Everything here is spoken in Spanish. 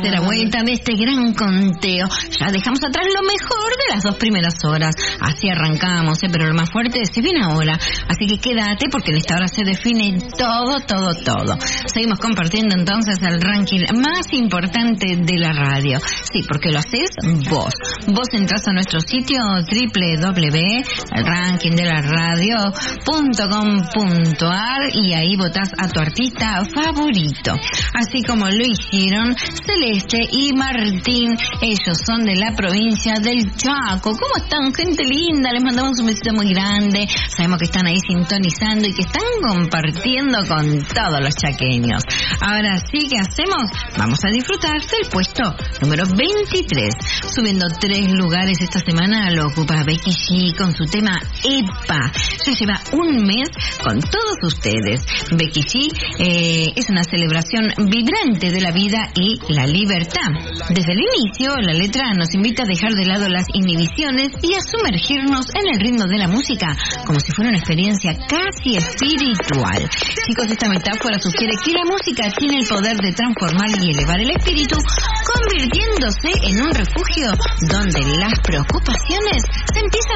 tercera vuelta de este gran conteo. Ya dejamos atrás lo mejor de las 2 primeras horas. Así arrancamos, pero lo más fuerte se viene ahora. Así que quédate porque en esta hora se define todo. Seguimos compartiendo entonces el ranking más importante de la radio. Sí, porque lo haces vos. Vos entras a nuestro sitio www.rankingdelaradio.com.ar y ahí votás a tu artista favorito. Así como lo hicieron Celeste y Martín. Ellos son de la provincia del Chaco. ¿Cómo están, gente linda? Les mandamos un besito muy grande. Sabemos que están ahí sintonizando y que están compartiendo con todos los chaqueños. Ahora sí, ¿qué hacemos? Vamos a disfrutar del puesto número 23. Subiendo 3 lugares esta semana lo ocupa Becky G con su tema EPA. Ya lleva un mes con todos ustedes. Becky G es una celebración vibrante de la vida y la libertad. Desde el inicio, la letra nos invita a dejar de lado las inhibiciones y a sumergirnos en el ritmo de la música como si fuera una experiencia casi espiritual. Chicos, esta metáfora sugiere que la música tiene el poder de transformar y elevar el espíritu, convirtiéndose en un refugio donde las preocupaciones se empiezan